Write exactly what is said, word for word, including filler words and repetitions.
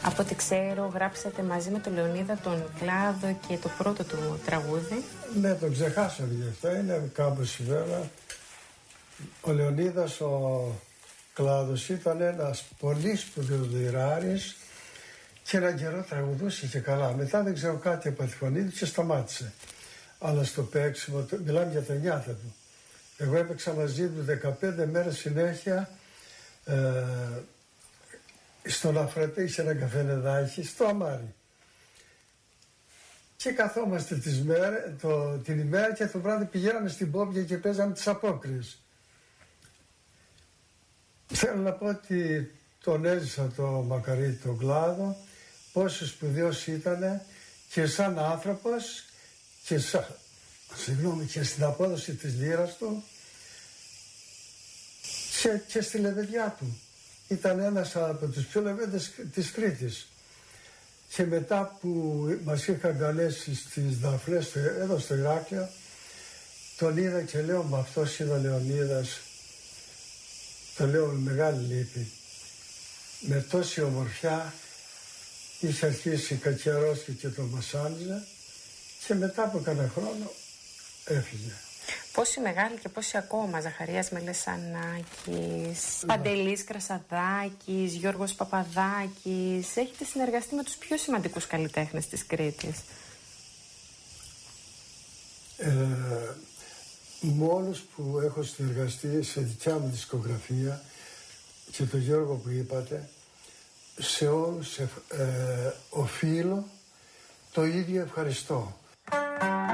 Από ό,τι ξέρω, γράψατε μαζί με τον Λεωνίδα τον Κλάδο και το πρώτο του τραγούδι. Ναι, τον ξεχάσαμε γι' αυτό. Είναι κάπως βέβαια. Ο Λεωνίδας ο Κλάδος ήταν ένας πολύ σπουδαίος λυράρης και έναν καιρό τραγουδούσε και καλά. Μετά δεν ξέρω κάτι από τη φωνή του και σταμάτησε. Αλλά στο παίξιμο, μιλάμε για τα νιάτα του. Εγώ έπαιξα μαζί του δεκαπέντε μέρες συνέχεια ε, στον Αφρετή, σε ένα καφενεδάκι, στο Αμάρι. Και καθόμαστε τις μέρες, το, την ημέρα και το βράδυ πηγαίναμε στην Πόπια και παίζαμε τις απόκριες. Θέλω να πω ότι τον έζησα το Μακαρίτη τον Κλάδο, πόσο σπουδαίος ήταν και σαν άνθρωπος και, σαν, συγγνώμη, και στην απόδοση της λύρας του και, και στη λεβεδιά του. Ήταν ένας από τους πιο λεβέντες της Κρήτης. Και μετά που μας είχαν καλέσει στις Δαφνές εδώ στο Ηράκλειο, τον είδα και λέω, μα αυτός είναι ο Λεωνίδας. Το λέω με μεγάλη λύπη. Με τόση ομορφιά είχε αρχίσει κακιαρώσει και τον μασάνιζε και μετά από κανένα χρόνο έφυγε. Πόσοι μεγάλοι και πόσοι ακόμα, Ζαχαρίας Μελεσανάκης, Παντελής Κρασαδάκης, Γιώργος Παπαδάκης, έχετε συνεργαστεί με τους πιο σημαντικούς καλλιτέχνες της Κρήτης. Ε, με όλους που έχω συνεργαστεί σε δικιά μου δισκογραφία και τον Γιώργο που είπατε, σε όλους ε, οφείλω το ίδιο ευχαριστώ.